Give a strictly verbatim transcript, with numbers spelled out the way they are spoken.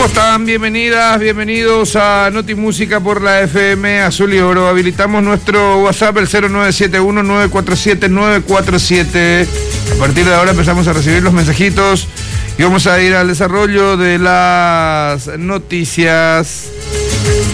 ¿Cómo están? Bienvenidas, bienvenidos a Noti Música por la F M Azul y Oro. Habilitamos nuestro WhatsApp, el cero nueve siete uno nueve cuatro siete nueve cuatro siete. A partir de ahora empezamos a recibir los mensajitos y vamos a ir al desarrollo de las noticias.